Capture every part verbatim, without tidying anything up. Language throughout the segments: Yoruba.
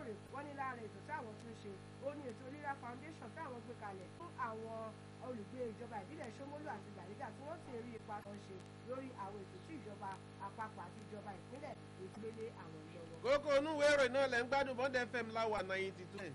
lóòrè wọ́n ní lára ètò táwọn tún ṣe ó ní ètò Rírà Foundation táwọn gbé kalẹ̀ fún àwọn olùgbé ìjọba ìbílẹ̀ Ṣómólú àti Bàrígà tí wọ́n sì ń rí ipa tó ń ṣe lórí àwọn ètò tí ìjọba àpapọ̀ àti ìjọba ìpínlẹ̀ ìgbélé àwọn ìlọ́wọ́. kókó onúwé ìròyìn náà lẹ́ ń gbádùn Bond F M láwà ninety two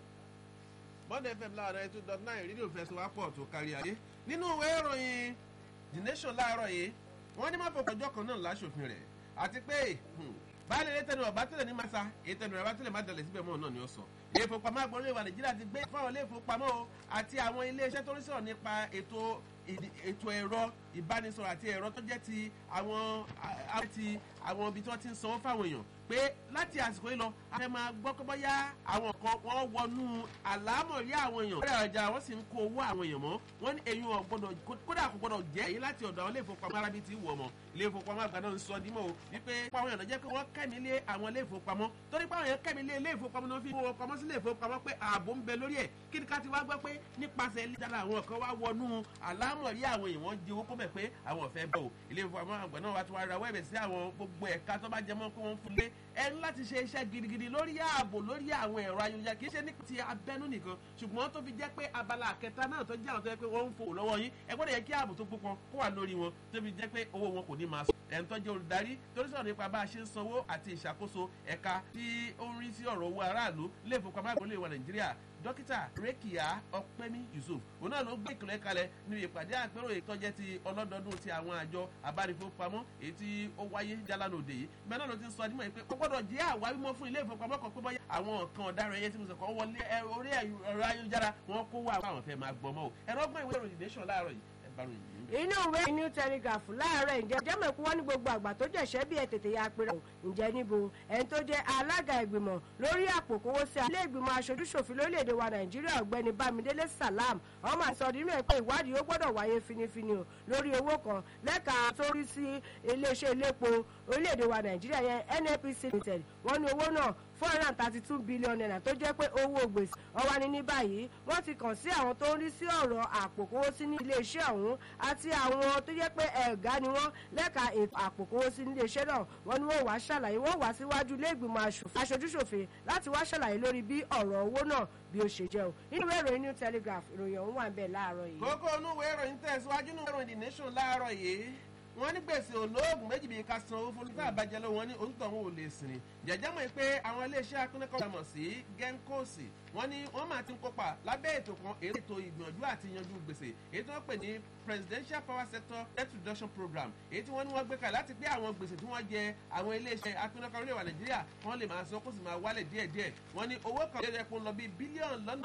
Bond F M láwà ninety two dot nine rédíò fẹsọ̀wápọ̀ tó kárí ayé. nínú ìwé ìròyìn The Nation láàárọ̀ yìí wọ́n ní má fọkàn ọjọ́ kan náà láṣòfin rẹ̀ àti pé báyìí lè tẹnu ọba tẹ́lẹ̀ ní masa èyí tẹnu ọba tẹ́lẹ̀ má dalẹ̀ síbẹ̀ mọ́ náà ni ó sọ. ilé ìfowópamọ́ àgbọ̀nrín ìwà Nàìjíríà ti gbé fáwọn ilé ìfowópamọ́ àti àwọn ilé iṣẹ́ tó ń sọ̀rọ̀ nípa ètò ètò ẹ̀rọ ìbánisọ̀rọ̀ àti ẹ̀rọ tó jẹ́ ti àwọn àti àwọn ibi tí wọ́n ti ń sanwó fáwọn èèyàn pé láti àsìkò yìí lọ a fẹ́ máa gbọ́ pé bóyá àwọn kan wọ́n wọnú àlámọ̀rí àwọn èèyàn lórí ọjà wọ́n sì ń kó owó àwọn èèyàn mọ́ wọ́n ní èyí wọn gbọ́dọ̀ kódà kò gbọ́dọ̀ jẹ́ èyí láti ọ̀dọ̀ àwọn ilé ìfowópamọ́ arábí ti wọ̀ mọ́ ilé ìfowópamọ́ àgbà náà ń sọ dímọ̀ o wípé àwọn èèyàn jẹ́ pé wọ́n kẹ́mi lé àwọn ilé ìfowópamọ́ torí pé àwọn èèyàn kẹ́mi lé ilé ìfowópamọ́ náà fi owó pamọ́ sí ilé ìfowópamọ́ pé ààbò ń bẹ lórí ẹ̀ kí ni ká ti wá gbọ́ pé nípasẹ̀ ilé dára àwọn kan wá wọnú àlámọ̀rí àwọn èèyàn wọ́n di owó kó bẹ̀ pé àwọn ọ̀fẹ́ bẹ̀ o ilé ìfowópamọ́ àgbà náà wá ti wá ra wẹ́ẹ̀bẹ̀ sí àwọn gbogbo ẹ̀ka tó bá jẹ mọ́ kó wọ́n fún lé ẹni láti ṣe iṣẹ́ gidigidi lórí ààbò lórí àwọn ẹ̀rọ ayélujára kì í ṣe ní ti abẹ́nú nìkan ṣùgbọ́n tó fi jẹ́ pé abala kẹta náà tó jẹ́ àwọn tó yẹ pé wọ́n ń fò lọ́wọ́ yín ẹ gbọ́dọ̀ yẹ kí ààbò tó gbópọn kó wà lórí wọn tó fi jẹ́ pé owó wọn kò ní máa sọ ẹni tó jẹ́ olùdarí torí sọ̀rọ̀ nípa bá a ṣe ń sanwó àti ìṣàkóso ẹ̀ka tí ó ń rí sí ọ̀rọ̀ owó aráàlú ilé ìfowópamọ́ àgbọ̀nlé wa Nàìjíríà dókítà Rékìá Ọpẹ́mí Yusuf òun náà ló gbé ìkìlọ̀ kalẹ̀ níbi ìpàdé àpérò ìtọ́jẹ́ ti ọlọ́dọọdún ti àwọn àjọ abánifowópamọ́ èyí tí ó wáyé jálánà òde yìí bẹ́ẹ̀ náà ló ti ń sọ nímọ̀ pé ó gbọ́dọ̀ jẹ́ àwa mímọ́ fún ilé ìfowópamọ́ kan pé bọ́yá àwọn kan ọ̀daràn ẹyẹ tí mo sọ kọ́ wọlé orí ẹ̀rọ ayélujára wọn kó wà àwọn fẹ́ máa gbọmọ́ o ẹ̀rọ ọgbọ́n ìwé ìròyìn Nation láàárọ̀ yìí ẹ̀ bá ròyìn yìí. inú ìwé New Telegraph láàárọ̀ ǹjẹ́ jẹ́mọ̀kú wọ́n ní gbogbo àgbà tó jẹ̀ṣẹ́ bí ẹ tètè ya apẹ̀rẹ̀ ǹjẹ́ níbo ẹni tó jẹ́ alága ìgbìmọ̀ lórí àpò kówó sí ilé ìgbìmọ̀ aṣojúṣòfin lórílẹ̀‐èdè wa Nàìjíríà ọ̀gbẹ́ni Bámidélé Salam ọmọ àsọdínú ẹ̀ pé ìwádìí ó gbọ́dọ̀ wáyé finifini o lórí owó kan lẹ́ka tó rí sí iléeṣẹ́ iléepo orílẹ̀‐èdè wa Nàìjíríà yẹn N N P C Limited wọ́n ní owó náà four hundred and thirty two billion naira tó jẹ́ pé owó gbèsè ọwọ́ ni ní báyìí wọ́n ti kàn sí àwọn tó ń rí sí ọ̀rọ̀ àpòkówósí ní iléeṣẹ́ ọ̀hún àti àwọn tó jẹ́ pé ẹ̀gá ni wọ́n lẹ́ka ètò àpòkówósí ní iléeṣẹ́ náà wọ́n ní wọ́n wá ṣàlàyé wọ́n wá síwájú ilé ìgbìmọ̀ aṣojúṣòfin láti wá ṣàlàyé lórí bí ọ̀rọ̀ owó náà bí ó ṣe jẹ́ o nínú ìwé ìròyìn New Telegraph ìròyìn ọ̀hún wà ń bẹ̀ láàárọ̀ yìí. kókó inú ìwé ìròyìn tẹ̀síwájú nínú ìròyìn The Nation láàárọ̀ yìí wọ́n ní gbèsè olóògùn méjì bíi ká san owó fún nígbà àbájẹ́ lọ́wọ́ wọn ní oúnjẹ wọn ò lè sìn jẹ́jẹ́ mọ̀ pé àwọn iléeṣẹ́ akúnlẹ́kọ̀ọ́ mọ̀ sí Gencosi wọ́n ní wọ́n máa ti ń kópa lábẹ́ ètò kan ètò ìgbìyànjú àti yanjú gbèsè èyí tí wọ́n pè ní Presidential Power Sector Debt Reduction Program èyí tí wọ́n ní wọ́n gbé kalẹ̀ láti pé àwọn gbèsè tí wọ́n jẹ àwọn iléeṣẹ́ akúnlẹ́kọ̀ọ́ orílẹ̀ wa Nàìjíríà wọ́n lè máa san kó sì máa wálẹ̀ díẹ̀díẹ̀ wọ́n ní owó kan lè kó lọ bí bílíọ̀nù lọ́nà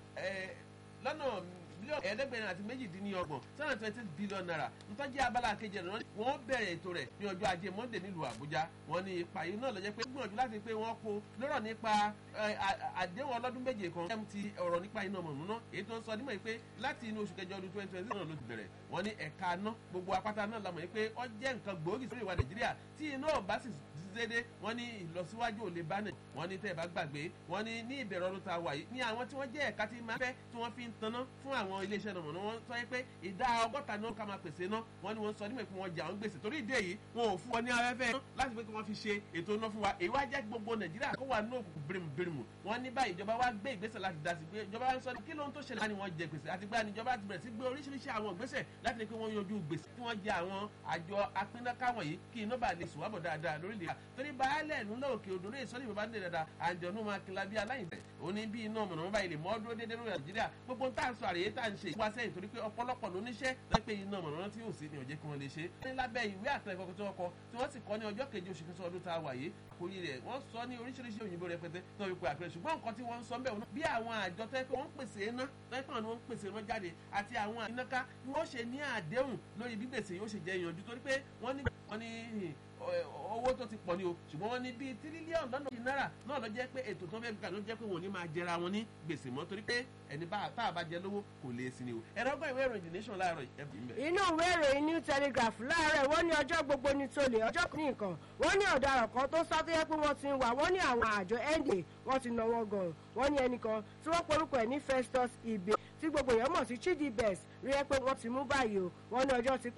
lọ́nà bílíọ̀nù ẹ̀ẹ́dẹ́gbẹ̀rin àti méjìdínlọ́gbọ̀n seven hundred twenty billion naira ntọ́jú abala kejì ẹ̀rọ wọ́n bẹ̀rẹ̀ ètò rẹ̀ ní ọjọ́ ajé monde nílùú Àbújá wọ́n ní ipa yìí náà ló jẹ́ pé gbìyànjú láti pé wọ́n kó lọ́rọ̀ nípa àdéhùn ọlọ́dún méje kan ti ọ̀rọ̀ nípa iná mọ̀núná èyí tó ń sọ nímọ̀ pé láti inú oṣù kẹjọ ọdún twenty twenty náà ló ti bẹ̀rẹ̀ wọ́n ní ẹ̀ka ná gbogbo apáta náà lamọ̀ pé ó jẹ́ nǹkan gbòógì sórí ìwà Nàìjíríà tí iná ọ̀bá sì dédé wọ́n ní ìlọsíwájú ò lè bá nẹ̀ wọ́n ní tẹ́ ẹ bá gbàgbé wọ́n ní ní ìbẹ̀rẹ̀ ọdún tá a wà yìí ní àwọn tí wọ́n jẹ́ ẹ̀ka tí máa fẹ́ tí wọ́n fi ń tanná fún àwọn iléeṣẹ́ náà mọ̀nà wọ́n sọ pé ìdá ọgọ́ta ni wọ́n ká máa pèsè náà wọ́n ní wọ́n sọ nímọ̀ pé wọ́n jà wọ́n gbèsè torí ìdí èyí wọn ò fún wọn ní afẹ́fẹ́ láti pé kí wọ́n fi ṣe ètò iná fún wa èyí wá jẹ́ gbogbo Nàìjíríà kó wà ní òkùnkùn bírimù wọ́n ní báyìí ìjọba wa gbé ìgbésẹ̀ láti dá sí pé ìjọba wa ń sọ kí ló ń tó ṣẹlẹ̀ láti wọ́n jẹ gbèsè àti pé ìjọba ti bẹ̀rẹ̀ sí gbé oríṣiríṣi àwọn ìgbésẹ̀ láti rí pé wọ́n yanjú gbèsè tí wọ́n jẹ àwọn àjọ apínnáká wọ̀nyí kí iná bá lè sùn wábọ̀ dáadáa lórílẹ̀ torí baálẹ̀ ìlú náà òkè odò lè sọ́ni bàbá ń dè dáadáa àjọ̀nù máa kila bí aláìsẹ̀ òní bí iná mọ̀nà báyìí lè mọ́ dúró déédéé lórí Nàìjíríà gbogbo ń tà ń sọ àrèyé tá à ń ṣe wá sẹ́yìn torí pé ọ̀pọ̀lọpọ̀ lóníṣẹ́ lẹ́pẹ́ iná mọ̀nà tí yóò sí ní ọ̀jẹ́ kí wọ́n lè ṣe. ní lábẹ́ ìwé àtẹ̀kọ́ tí wọ́n kọ tí wọ́n sì kọ́ ní ọjọ́ keje oṣù kẹsàn-án ọdún tá a wà yìí àkórí rẹ̀ wọ́n sọ ní oríṣiríṣi òyìnbó rẹpẹtẹ tí wọ́n fi pe àpẹẹrẹ ṣùgbọ́n nǹkan tí wọ́n ń sọ ń bẹ̀ wọ́n bí àwọn àjọ tó yẹ pé wọ́n ń pèsè iná tó yẹ pé wọ́n ń pèsè iná jáde àti àwọn ìnáká ni wọ́n ṣe ní àdéhùn lórí bí gbèsè yóò ṣe jẹ́ ìyànjú torí pé wọ́n ní wọ́n ní owó tó ti pọ̀ ní o ṣùgbọ́n wọ́n ní bíi tírílíọ̀nù lọ́nà náírà náà ló jẹ́ pé ètò tó fẹ́ gbà ló jẹ́ pé wọ́n ní máa jẹra wọn ní gbèsè mọ́ torí pé ẹni bá tá a bá jẹ lówó kò lè sí ni o ẹ̀rọ gbọ́ ìwé ìròyìn The Nation láàárọ̀ ẹ̀bí ń bẹ̀. inú ìwé ìròyìn New Telegraph láàárọ̀ wọ́n ní ọjọ́ gbogbo ní tolè ọjọ́ kan ní nǹkan wọ́n ní ọ̀daràn kan tó sá tó yẹ pé wọ́n ti ń wà wọ́n ní àwọn àjọ N D A wọ́n ti nà wọ́n gan wọ́n ní ẹnìkan tí wọ́n porúkọ ẹ̀ ní Festus Ibe tí gbogbo èèyàn mọ̀ sí Chidi Best rí ẹ pé wọ́n ti mú báyìí o wọ́n ní ọjọ́ ti